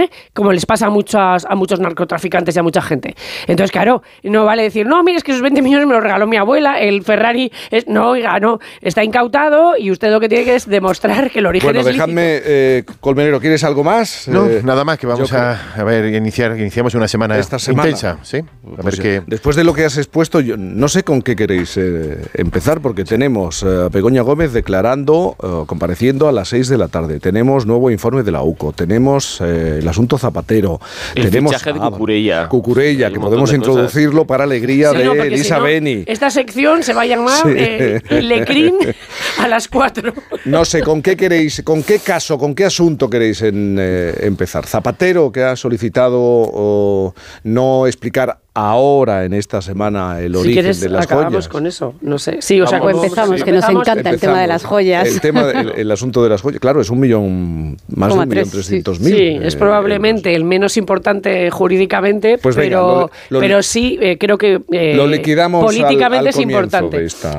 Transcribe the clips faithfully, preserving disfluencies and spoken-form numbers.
¿eh? Como les pasa a muchos, a muchos narcotraficantes y a mucha gente. Entonces, claro, no vale decir, no, mire, es que esos veinte millones me los regaló mi abuela, el Ferrari, es, no, oiga, no, está incautado y usted lo que tiene que es demostrar que el origen bueno, es lícito. Bueno, dejadme, eh, Colmenero, ¿quieres algo más? No, eh, nada más, que vamos a, a ver, iniciar, iniciamos una semana, esta semana intensa, ¿sí? A pues ver qué... Después de lo que has expuesto, yo no sé con qué queréis eh, empezar, porque tenemos eh, a Begoña Gómez declarando, eh, compareciendo a las seis de la tarde, tenemos nuevo informe de la U C O, tenemos eh, el asunto Zapatero, el tenemos fichaje de Cucurella, Cucurella, que podemos introducirlo cosas. Para alegría sí, de no, Elisa si no, Beni. Esta sección se va a llamar sí. eh, Lecrín a las cuatro. No sé, ¿con qué queréis, con qué caso, con qué asunto queréis en, eh, empezar? Zapatero, que ha solicitado oh, no explicar ahora, en esta semana, el si origen quieres, de las acabamos joyas. con eso, no sé. Sí, o sea, vamos, empezamos, sí. que empezamos, nos encanta empezamos. El tema de las joyas. El tema, el, el asunto de las joyas, claro, es un millón, más de un millón trescientos mil. Sí, sí es probablemente eh, el menos importante jurídicamente, pues venga, pero, lo, lo, pero sí, eh, creo que eh, lo liquidamos políticamente al, al es importante. De esta...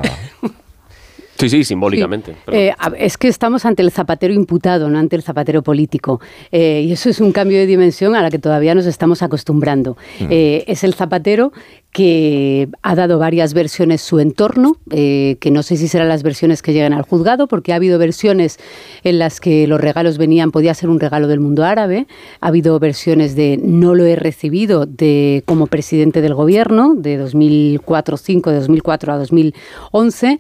Sí, sí, simbólicamente. Sí. Eh, es que estamos ante el zapatero imputado, no ante el zapatero político. Eh, y eso es un cambio de dimensión a la que todavía nos estamos acostumbrando. Mm. Eh, es el zapatero que ha dado varias versiones su entorno, eh, que no sé si serán las versiones que llegan al juzgado, porque ha habido versiones en las que los regalos venían, podía ser un regalo del mundo árabe, ha habido versiones de no lo he recibido de como presidente del gobierno, de dos mil cuatro cinco, de dos mil cuatro a dos mil once,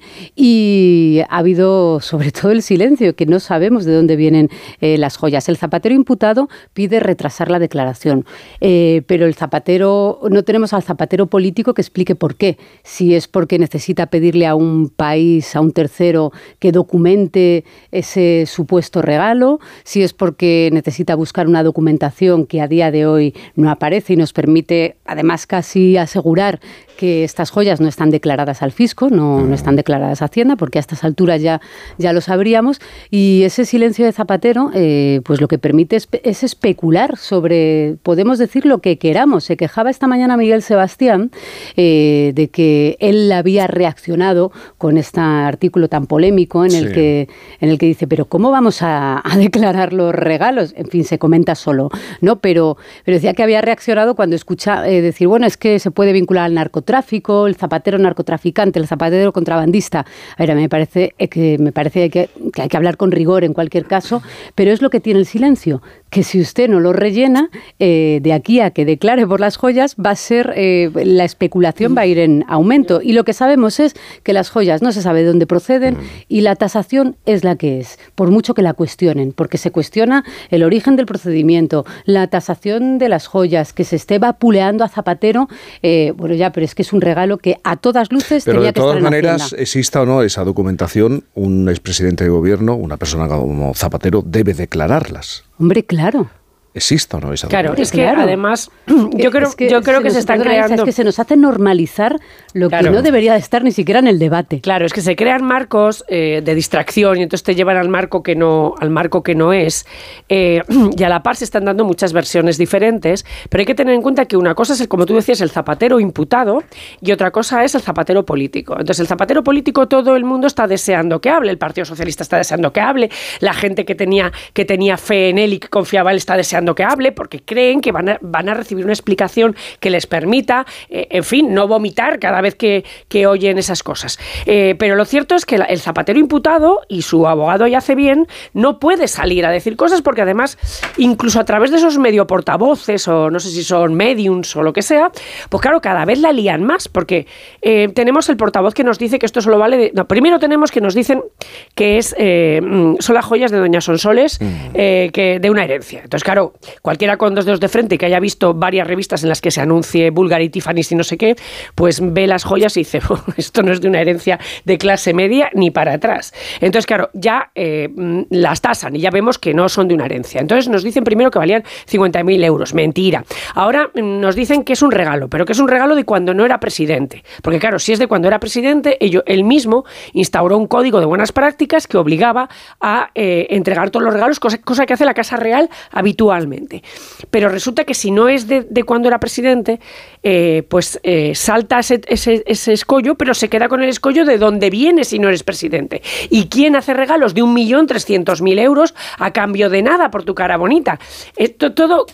y ha habido sobre todo el silencio, que no sabemos de dónde vienen eh, las joyas. El zapatero imputado pide retrasar la declaración, eh, pero el zapatero, no tenemos al zapatero político que explique por qué. Si es porque necesita pedirle a un país, a un tercero, que documente ese supuesto regalo, si es porque necesita buscar una documentación que a día de hoy no aparece y nos permite, además, casi asegurar que estas joyas no están declaradas al fisco, no, no están declaradas a Hacienda, porque a estas alturas ya, ya lo sabríamos. Y ese silencio de Zapatero, eh, pues lo que permite es, es especular sobre, podemos decir lo que queramos. Se quejaba esta mañana Miguel Sebastián eh, de que él había reaccionado con este artículo tan polémico en el, sí. que, en el que dice, pero ¿cómo vamos a, a declarar los regalos? En fin, se comenta solo, ¿no? Pero, pero decía que había reaccionado cuando escucha eh, decir, bueno, es que se puede vincular al narcotráfico, el zapatero narcotraficante, el zapatero contrabandista. A ver, me parece que, me parece que, que hay que hablar con rigor en cualquier caso, pero es lo que tiene el silencio, que si usted no lo rellena, eh, de aquí a que declare por las joyas, va a ser, eh, la especulación va a ir en aumento. Y lo que sabemos es que las joyas no se sabe de dónde proceden y la tasación es la que es, por mucho que la cuestionen, porque se cuestiona el origen del procedimiento, la tasación de las joyas, que se esté vapuleando a Zapatero, eh, bueno ya, pero es que es un regalo que a todas luces pero tenía que estar en Pero de todas maneras, Hacienda. Exista o no esa documentación, un expresidente de gobierno, una persona como Zapatero, debe declararlas. Hombre, claro. ¿Exista o no esa Claro, es que claro. además yo creo, es que yo creo que se, se están creando... creando... Es que se nos hace normalizar lo claro. que no debería de estar ni siquiera en el debate. Claro, es que se crean marcos eh, de distracción y entonces te llevan al marco que no, al marco que no es. Eh, y a la par se están dando muchas versiones diferentes, pero hay que tener en cuenta que una cosa es, el, como tú decías, el zapatero imputado y otra cosa es el zapatero político. Entonces el zapatero político todo el mundo está deseando que hable, el Partido Socialista está deseando que hable, la gente que tenía, que tenía fe en él y que confiaba en él está deseando que hable, porque creen que van a, van a recibir una explicación que les permita, eh, en fin, no vomitar cada vez que, que oyen esas cosas. Eh, pero lo cierto es que la, el zapatero imputado, y su abogado ya hace bien, no puede salir a decir cosas porque además, incluso a través de esos medio portavoces, o no sé si son mediums o lo que sea, pues claro, cada vez la lían más, porque eh, tenemos el portavoz que nos dice que esto solo vale de... No, primero tenemos que nos dicen que es eh, son las joyas de doña Sonsoles eh, que de una herencia. Entonces, claro, cualquiera con dos dedos de frente y que haya visto varias revistas en las que se anuncie Bulgari, Tiffany's y no sé qué, pues ve las joyas y dice, oh, esto no es de una herencia de clase media ni para atrás. Entonces, claro, ya eh, las tasan y ya vemos que no son de una herencia. Entonces nos dicen primero que valían cincuenta mil euros. Mentira. Ahora nos dicen que es un regalo, pero que es un regalo de cuando no era presidente. Porque claro, si es de cuando era presidente, ello, él mismo instauró un código de buenas prácticas que obligaba a eh, entregar todos los regalos, cosa, cosa que hace la Casa Real habitualmente. Pero resulta que si no es de, de cuando era presidente, eh, pues eh, salta ese, ese, ese escollo, pero se queda con el escollo de dónde viene si no eres presidente. ¿Y quién hace regalos de un millón trescientos mil euros a cambio de nada por tu cara bonita? Esto todo